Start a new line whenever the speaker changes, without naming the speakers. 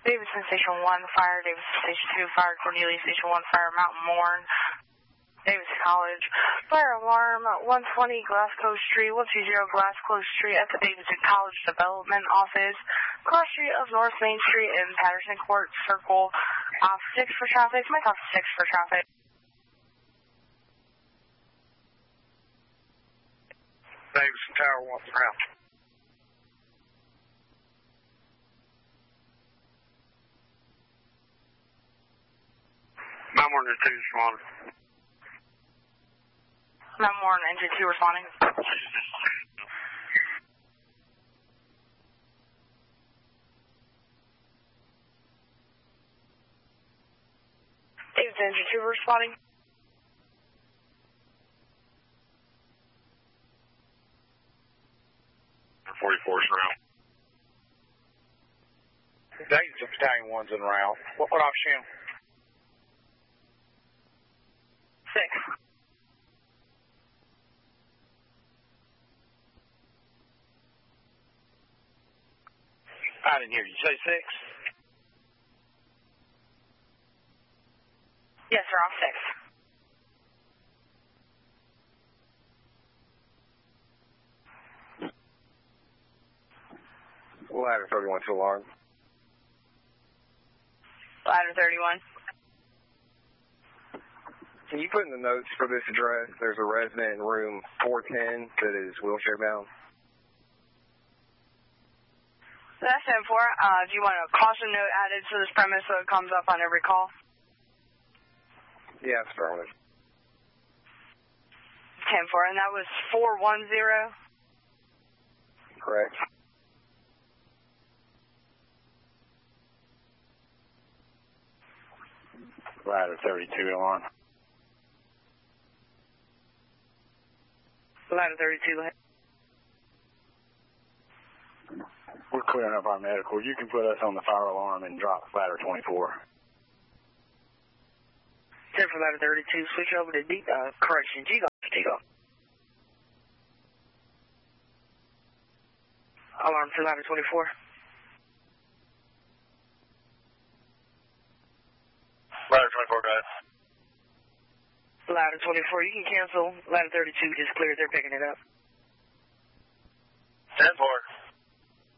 Davidson Station 1, fire. Davidson Station 2, fire. Cornelia Station 1, fire. Mountain Morn. Davidson College. Fire alarm, 120 Glasgow Street, 120 Glasgow Street at the Davidson College Development Office. Cross Street of North Main Street and Patterson Court Circle. Off 6 for traffic. Mike off 6 for traffic.
Davidson Tower 1 route. Mount Morton 2 responding.
Mount Morton Engine 2 responding. Davidson Engine 2 responding.
.44's en route. Davidson Battalion 1's en route. What option?
6.
I didn't hear you. Did you say 6?
Yes, sir, off 6.
Ladder 31 to alarm.
Ladder 31.
Can you put in the notes for this address, there's a resident in room 410 that is wheelchair bound?
That's 10-4. Do you want a caution note added to this premise so it comes up on every call?
Yeah, affirmative.
10-4, and that was 410?
Correct. Ladder 32 alarm.
Ladder 32, go ahead.
We're clearing up our medical. You can put us on the fire alarm and drop ladder 24.
10 for ladder 32, switch over to correction, G-Golf. Alarm for ladder 24.
Ladder 24, guys.
Ladder 24, you can cancel. Ladder 32 just cleared, they're picking it up.
10-4.